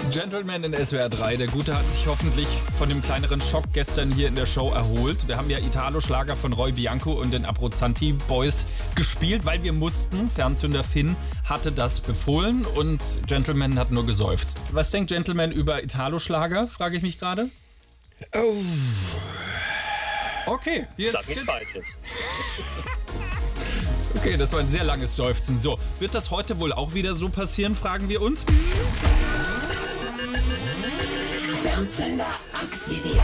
Gentleman in SWR 3. Der Gute hat sich hoffentlich von dem kleineren Schock gestern hier in der Show erholt. Wir haben ja Italo-Schlager von Roy Bianco und den Abruzzanti Boys gespielt, weil wir mussten. Fernzünder Finn hatte das befohlen und Gentleman hat nur geseufzt. Was denkt Gentleman über Italo-Schlager, frage ich mich gerade. Oh. Okay, hier Sag ist... nichts Falsches. Okay, das war ein sehr langes Seufzen. So, wird das heute wohl auch wieder so passieren, fragen wir uns? Fernzünder aktiviert.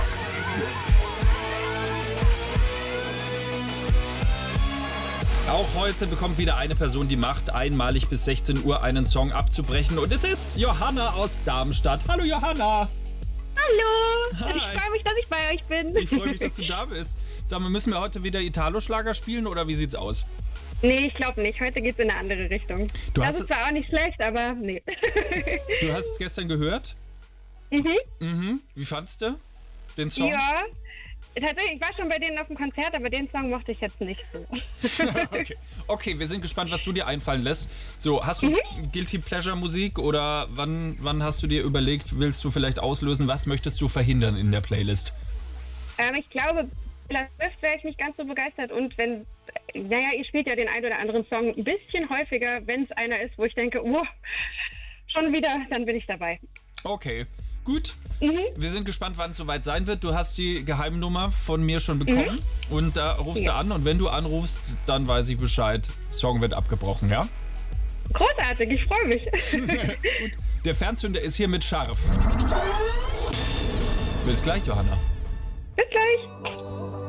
Auch heute bekommt wieder eine Person die Macht, einmalig bis 16 Uhr einen Song abzubrechen. Und es ist Johanna aus Darmstadt. Hallo Johanna! Hallo! Hi. Ich freue mich, dass ich bei euch bin. Ich freue mich, dass du da bist. Sag mal, müssen wir heute wieder Italo-Schlager spielen oder wie sieht's aus? Nee, ich glaube nicht. Heute geht's in eine andere Richtung. Du Das hast- ist zwar auch nicht schlecht, aber nee. Du hast es gestern gehört? Mhm. Wie fandst du den Song? Ja, tatsächlich, ich war schon bei denen auf dem Konzert, aber den Song mochte ich jetzt nicht so. Okay, wir sind gespannt, was du dir einfallen lässt. So, hast du Guilty Pleasure Musik oder wann hast du dir überlegt, willst du vielleicht auslösen, was möchtest du verhindern in der Playlist? Ich glaube, Taylor Swift wäre ich nicht ganz so begeistert und wenn, naja, ihr spielt ja den einen oder anderen Song ein bisschen häufiger, wenn es einer ist, wo ich denke, schon wieder, dann bin ich dabei. Okay, gut. Wir sind gespannt, wann es soweit sein wird. Du hast die Geheimnummer von mir schon bekommen und da rufst du an und wenn du anrufst, dann weiß ich Bescheid. Song wird abgebrochen, ja? Großartig, ich freue mich. Der Fernzünder ist hier mit scharf. Bis gleich, Johanna. Bis gleich.